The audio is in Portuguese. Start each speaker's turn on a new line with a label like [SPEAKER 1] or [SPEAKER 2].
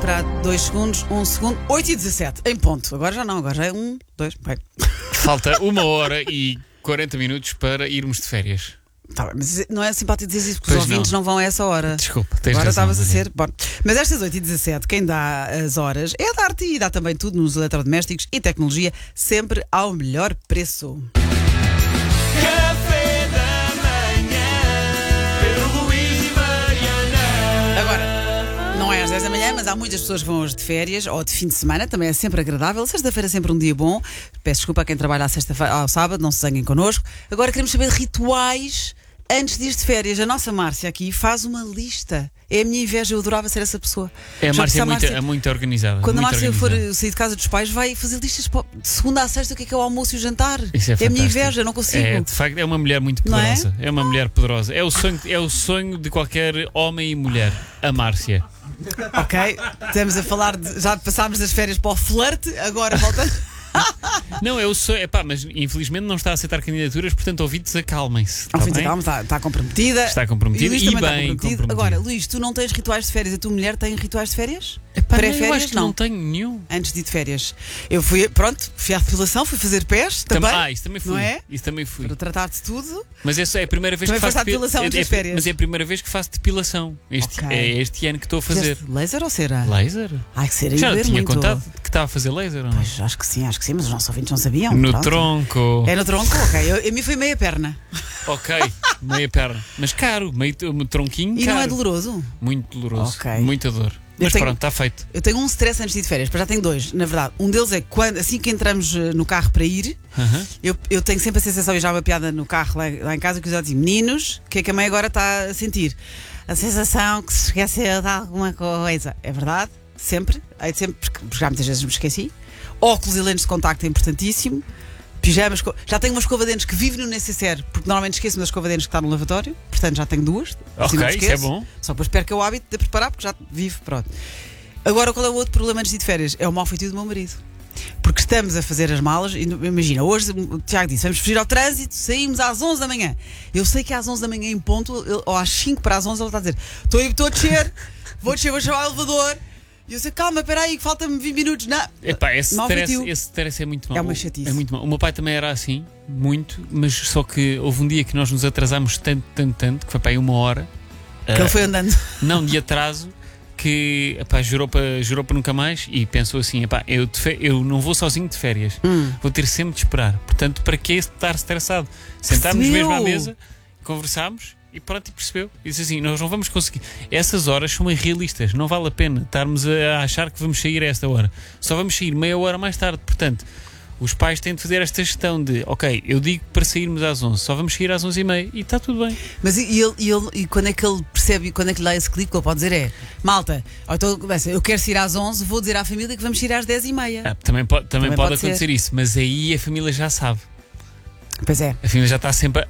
[SPEAKER 1] esperar 2 segundos, 1 segundo, 8h17, em ponto. Agora já não, agora já é 1, 2, bem.
[SPEAKER 2] Falta 1h40 para irmos de férias.
[SPEAKER 1] Tá bem, mas não é simpático dizer isso porque
[SPEAKER 2] Pois
[SPEAKER 1] os ouvintes não vão a essa hora.
[SPEAKER 2] Desculpa, tens
[SPEAKER 1] Agora
[SPEAKER 2] razão,
[SPEAKER 1] estava-se a
[SPEAKER 2] Daniel.
[SPEAKER 1] ser. Bom, mas estas 8h17, quem dá as horas é a Darte e dá também tudo nos eletrodomésticos e tecnologia, sempre ao melhor preço.
[SPEAKER 3] Café da manhã, Pedro, Luís e Mariana.
[SPEAKER 1] Agora, não é às 10 da manhã, mas há muitas pessoas que vão hoje de férias ou de fim de semana, também é sempre agradável. Sexta-feira é sempre um dia bom. Peço desculpa a quem trabalha à sexta-feira, ao sábado, não se zanguem connosco. Agora queremos saber de rituais antes de ir de férias. A nossa Márcia aqui faz uma lista. É a minha inveja, eu adorava ser essa pessoa.
[SPEAKER 2] A
[SPEAKER 1] Já
[SPEAKER 2] Márcia
[SPEAKER 1] disse à
[SPEAKER 2] é muito organizada.
[SPEAKER 1] Quando a
[SPEAKER 2] muito
[SPEAKER 1] Márcia for
[SPEAKER 2] organizada.
[SPEAKER 1] sair de casa dos pais, vai fazer listas de segunda a sexta, o que é o almoço e o jantar.
[SPEAKER 2] Isso é
[SPEAKER 1] a minha
[SPEAKER 2] fantástico.
[SPEAKER 1] inveja, não consigo.
[SPEAKER 2] É, de facto, é uma mulher muito
[SPEAKER 1] Não é?
[SPEAKER 2] poderosa. É uma mulher poderosa. É o sonho de qualquer homem e mulher. A Márcia.
[SPEAKER 1] Ok, estamos a falar já passámos das férias para o flerte, agora voltando.
[SPEAKER 2] Não, é o sonho. Epá, mas infelizmente não está a aceitar candidaturas, portanto, ouvintes, acalmem-se.
[SPEAKER 1] Ao
[SPEAKER 2] Tá
[SPEAKER 1] fim de
[SPEAKER 2] bem?
[SPEAKER 1] calma, está comprometida.
[SPEAKER 2] Está comprometida
[SPEAKER 1] Luís
[SPEAKER 2] e
[SPEAKER 1] também está
[SPEAKER 2] bem
[SPEAKER 1] comprometido.
[SPEAKER 2] comprometida.
[SPEAKER 1] Agora, Luís, tu não tens rituais de férias, a tua mulher tem rituais de férias?
[SPEAKER 2] Epá, eu
[SPEAKER 1] Pré-férias,
[SPEAKER 2] acho que não tenho nenhum.
[SPEAKER 1] Antes de ir de férias. Eu fui à depilação, fui fazer pés também.
[SPEAKER 2] Isso também fui.
[SPEAKER 1] Não é?
[SPEAKER 2] Isso também fui.
[SPEAKER 1] Para tratar de tudo.
[SPEAKER 2] Mas essa é a primeira vez
[SPEAKER 1] Também
[SPEAKER 2] que faço
[SPEAKER 1] foste à depilação antes das férias?
[SPEAKER 2] Mas é a primeira vez que faço depilação.
[SPEAKER 1] Ok.
[SPEAKER 2] É este ano que estou a fazer.
[SPEAKER 1] Fizeste laser ou cera?
[SPEAKER 2] Laser?
[SPEAKER 1] Ai, que cera,
[SPEAKER 2] Já
[SPEAKER 1] ia doer
[SPEAKER 2] tinha
[SPEAKER 1] muito.
[SPEAKER 2] contado que estava a fazer laser ou não?
[SPEAKER 1] Pois, acho que sim, mas os nossos ouvintes não sabiam.
[SPEAKER 2] No
[SPEAKER 1] Pronto.
[SPEAKER 2] tronco.
[SPEAKER 1] É no tronco? Ok. A mim foi meia perna.
[SPEAKER 2] Ok, meia perna. Mas caro, meio tronquinho
[SPEAKER 1] E
[SPEAKER 2] caro.
[SPEAKER 1] não é doloroso?
[SPEAKER 2] Muito doloroso.
[SPEAKER 1] Ok.
[SPEAKER 2] Muita dor. Mas
[SPEAKER 1] tenho-
[SPEAKER 2] pronto, está feito.
[SPEAKER 1] Eu tenho um stress antes de ir de férias, mas já tenho dois, na verdade. Um deles é quando, assim que entramos no carro para ir,
[SPEAKER 2] Aham.
[SPEAKER 1] eu tenho sempre a sensação, e já uma piada no carro lá em casa, que eu já digo, meninos, o que é que a mãe agora está a sentir? A sensação que se esqueceu de alguma coisa. É verdade, sempre, porque já muitas vezes me esqueci. Óculos e lentes de contacto é importantíssimo. Pijamas, já tenho uma escova de dentes que vive no necessaire, porque normalmente esqueço-me da escova de dentes que está no lavatório, portanto já tenho duas. assim não me
[SPEAKER 2] Ok, isso é
[SPEAKER 1] esqueço.
[SPEAKER 2] bom.
[SPEAKER 1] Só depois perco o hábito de preparar, porque já vivo, pronto. Agora, qual é o outro problema antes de ir de férias? É o mau feitio do meu marido. Porque estamos a fazer as malas, e imagina, hoje o Tiago disse, vamos fugir ao trânsito, saímos às 11 da manhã. Eu sei que às 11 da manhã em ponto, ou às 5 para as 11, ele está a dizer, estou a descer, vou chamar o elevador. E eu sei, calma, espera aí, falta-me 20 minutos. Não.
[SPEAKER 2] Epá, esse
[SPEAKER 1] Mau feitio.
[SPEAKER 2] stress é muito mau.
[SPEAKER 1] É uma chatice.
[SPEAKER 2] É muito mau. O meu pai também era assim, muito, mas só que houve um dia que nós nos atrasámos tanto, que foi para aí 1 hora.
[SPEAKER 1] Que ele foi andando.
[SPEAKER 2] Não de atraso, que epá, jurou para nunca mais e pensou assim: epá, eu não vou sozinho de férias, vou ter sempre de esperar. Portanto, para que estar estressado? Sentámos
[SPEAKER 1] Percebeu?
[SPEAKER 2] mesmo à mesa, conversámos e pronto, e percebeu. E disse assim: nós não vamos conseguir. Essas horas são irrealistas, não vale a pena estarmos a achar que vamos sair a esta hora. Só vamos sair meia hora mais tarde. Portanto, os pais têm de fazer esta gestão de: ok, eu digo para sairmos às 11, só vamos sair às 11h30 e está tudo bem.
[SPEAKER 1] Mas e quando é que ele percebe, quando é que lhe dá esse clique, que ele pode dizer é, malta, ou então começa, eu quero sair às 11, vou dizer à família que vamos sair às 10h30.
[SPEAKER 2] Também pode
[SPEAKER 1] pode
[SPEAKER 2] acontecer
[SPEAKER 1] ser.
[SPEAKER 2] isso, mas aí a família já sabe.
[SPEAKER 1] Pois é.
[SPEAKER 2] A família já está sempre